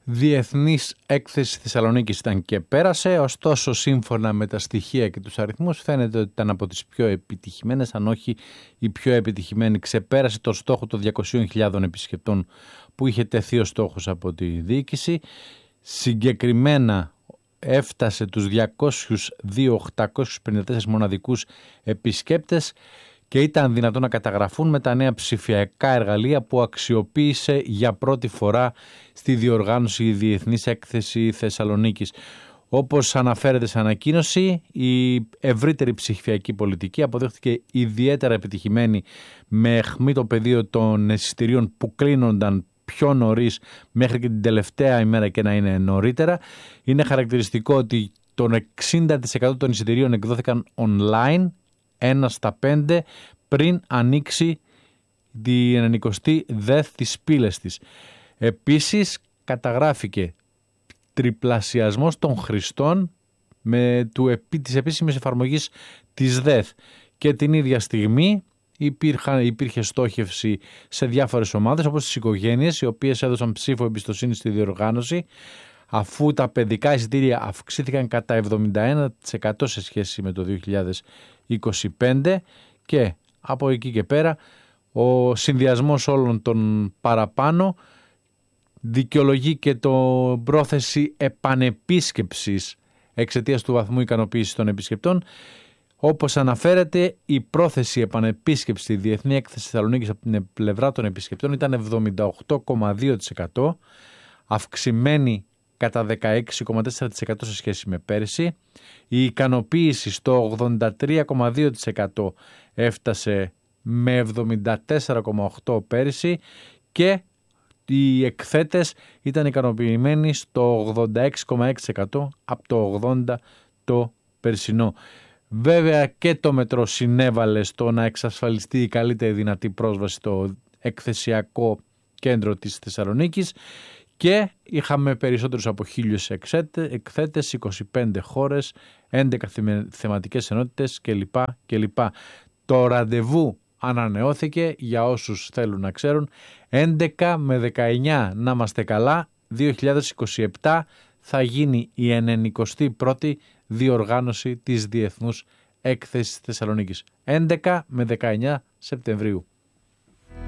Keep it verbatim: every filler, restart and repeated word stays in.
Διεθνής έκθεση Θεσσαλονίκης ήταν και πέρασε, ωστόσο σύμφωνα με τα στοιχεία και τους αριθμούς φαίνεται ότι ήταν από τις πιο επιτυχημένες, αν όχι η πιο επιτυχημένη. Ξεπέρασε το στόχο των διακοσίων χιλιάδων επισκεπτών που είχε τεθεί ο στόχος από τη διοίκηση. Συγκεκριμένα έφτασε τους διακόσιους δύο χιλιάδες οκτακόσιους πενήντα τέσσερις μοναδικούς επισκέπτες και ήταν δυνατόν να καταγραφούν με τα νέα ψηφιακά εργαλεία που αξιοποίησε για πρώτη φορά στη διοργάνωση η Διεθνής Έκθεση Θεσσαλονίκης. Όπως αναφέρεται σε ανακοίνωση, η ευρύτερη ψηφιακή πολιτική αποδείχθηκε ιδιαίτερα επιτυχημένη με αιχμή το πεδίο των εισιτηρίων που κλείνονταν πιο νωρίς μέχρι και την τελευταία ημέρα και να είναι νωρίτερα. Είναι χαρακτηριστικό ότι το εξήντα τοις εκατό των εισιτηρίων εκδόθηκαν online, ένα στα πέντε, πριν ανοίξει την ενενηκοστή ΔΕΘ της πύλες της. Επίσης καταγράφηκε τριπλασιασμός των χρηστών με του, της επίσημης εφαρμογής της ΔΕΘ και την ίδια στιγμή υπήρχε, υπήρχε στόχευση σε διάφορες ομάδες όπως τις οικογένειες, οι οποίες έδωσαν ψήφο εμπιστοσύνη στη διοργάνωση, αφού τα παιδικά εισιτήρια αυξήθηκαν κατά εβδομήντα ένα τοις εκατό σε σχέση με το δύο χιλιάδες είκοσι πέντε και από εκεί και πέρα ο συνδυασμός όλων των παραπάνω δικαιολογεί και το πρόθεση επανεπίσκεψης εξαιτίας του βαθμού ικανοποίησης των επισκεπτών. Όπως αναφέρεται, η πρόθεση επανεπίσκεψης στη Διεθνή Έκθεση Θεσσαλονίκης από την πλευρά των επισκεπτών ήταν εβδομήντα οκτώ κόμμα δύο τοις εκατό, αυξημένη κατά δεκαέξι κόμμα τέσσερα τοις εκατό σε σχέση με πέρυσι. Η ικανοποίηση στο ογδόντα τρία κόμμα δύο τοις εκατό έφτασε με εβδομήντα τέσσερα κόμμα οκτώ τοις εκατό πέρυσι και οι εκθέτες ήταν ικανοποιημένοι στο ογδόντα έξι κόμμα έξι τοις εκατό από το ογδόντα τοις εκατό το περσινό. Βέβαια και το μετρό συνέβαλε στο να εξασφαλιστεί η καλύτερη δυνατή πρόσβαση στο εκθεσιακό κέντρο της Θεσσαλονίκης και είχαμε περισσότερους από χίλιους εκθέτες, είκοσι πέντε χώρες, έντεκα θεματικές ενότητες κλπ. κλπ. Το ραντεβού ανανεώθηκε για όσους θέλουν να ξέρουν, έντεκα με δεκαεννιά να είμαστε καλά, δύο χιλιάδες είκοσι επτά θα γίνει η ενενηκοστή πρώτη διοργάνωση της Διεθνούς Έκθεσης Θεσσαλονίκης, έντεκα με δεκαεννιά Σεπτεμβρίου.